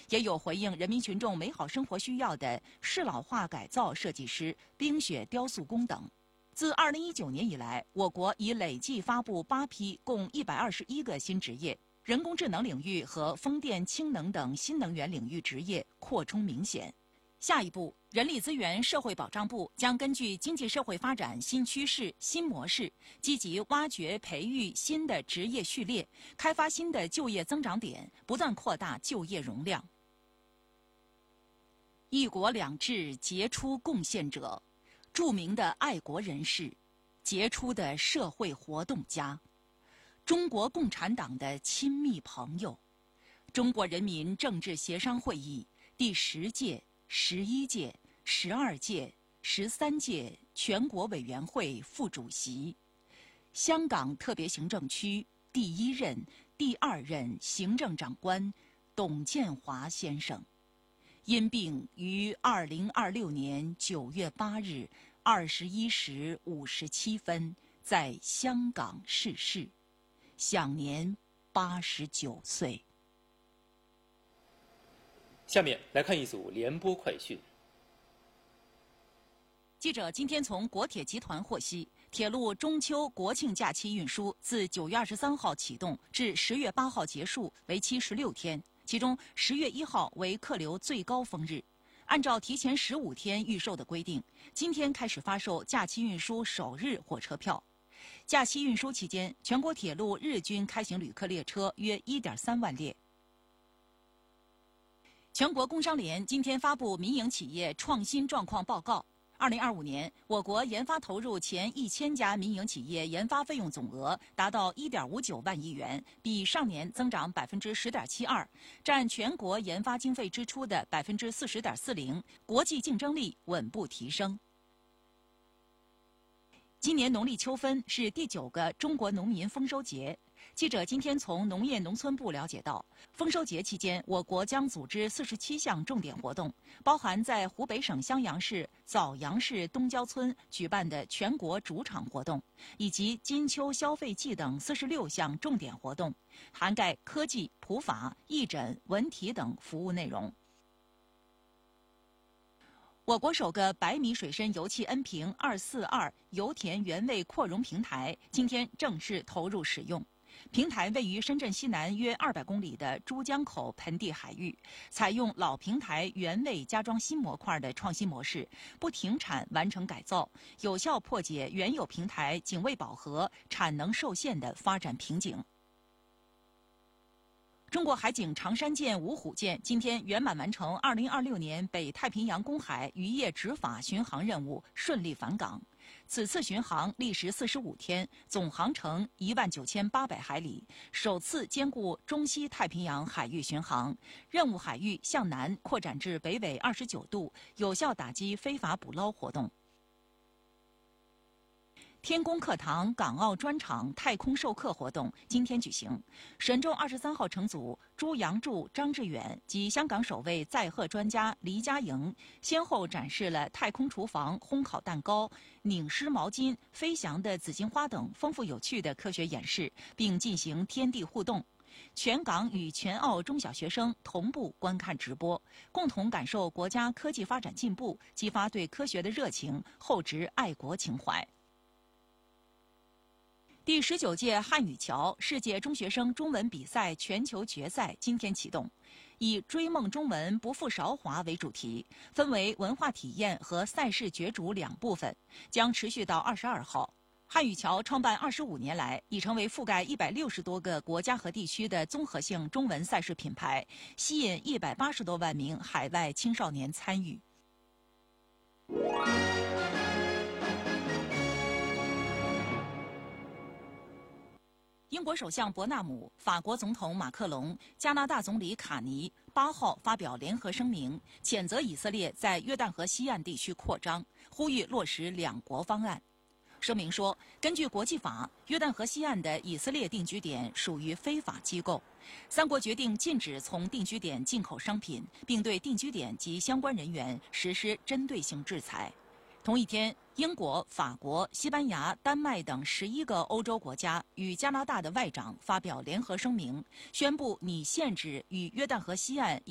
也有回应人民群众美好生活需要的适老化改造设计师、冰雪雕塑工等。自2019年以来，我国已累计发布8批，共121个新职业。人工智能领域和风电、氢能等新能源领域职业扩充明显。下一步，人力资源社会保障部将根据经济社会发展新趋势、新模式，积极挖掘培育新的职业序列，开发新的就业增长点，不断扩大就业容量。一国两制杰出贡献者，著名的爱国人士，杰出的社会活动家，中国共产党的亲密朋友，中国人民政治协商会议第10届、11届、12届、13届全国委员会副主席，香港特别行政区第1任、第2任行政长官董建华先生，因病于2026年9月8日21时57分在香港逝世，享年89岁。 下面来看一组联播快讯。 记者今天从国铁集团获悉，铁路中秋国庆假期运输自9月23号启动至10月8号结束，为期16天，其中10月1号为客流最高峰日。按照提前15天预售的规定，今天开始发售假期运输首日火车票。假期运输期间，全国铁路日均开行旅客列车约1.3万列。全国工商联今天发布民营企业创新状况报告。2025年，我国研发投入前1000家民营企业研发费用总额达到1.59万亿元，比上年增长10.72%，占全国研发经费支出的40.40%，国际竞争力稳步提升。今年农历秋分是第9个中国农民丰收节。记者今天从农业农村部了解到，丰收节期间，我国将组织47项重点活动，包含在湖北省襄阳市枣阳市东郊村举办的全国主场活动，以及金秋消费季等46项重点活动，涵盖科技、普法、义诊、文体等服务内容。我国首个100米水深油气恩平242油田原位扩容平台今天正式投入使用。平台位于深圳西南约200公里的珠江口盆地海域，采用老平台原位加装新模块的创新模式，不停产完成改造，有效破解原有平台井位饱和、产能受限的发展瓶颈。中国海警长山舰五虎舰今天圆满完成2026年北太平洋公海渔业执法巡航任务，顺利返港。此次巡航历时45天，总航程19800海里，首次兼顾中西太平洋海域巡航，任务海域向南扩展至北纬29度，有效打击非法捕捞活动。天宫课堂港澳专场太空授课活动今天举行，神舟23号乘组朱杨柱、张志远及香港首位载荷专家黎佳莹先后展示了太空厨房烘烤蛋糕、拧湿毛巾、飞翔的紫荆花等丰富有趣的科学演示，并进行天地互动。全港与全澳中小学生同步观看直播，共同感受国家科技发展进步，激发对科学的热情，厚植爱国情怀。第19届汉语桥世界中学生中文比赛全球决赛今天启动，以追梦中文不负韶华为主题，分为文化体验和赛事角逐2部分，将持续到22号。汉语桥创办25年来，已成为覆盖160多个国家和地区的综合性中文赛事品牌，吸引180多万名海外青少年参与。英国首相伯纳姆、法国总统马克龙、加拿大总理卡尼8号发表联合声明，谴责以色列在约旦河西岸地区扩张，呼吁落实2国方案。声明说，根据国际法，约旦河西岸的以色列定居点属于非法机构。3国决定禁止从定居点进口商品，并对定居点及相关人员实施针对性制裁。同一天，英国、法国、西班牙、丹麦等11个欧洲国家与加拿大的外长发表联合声明，宣布拟限制与约旦河西岸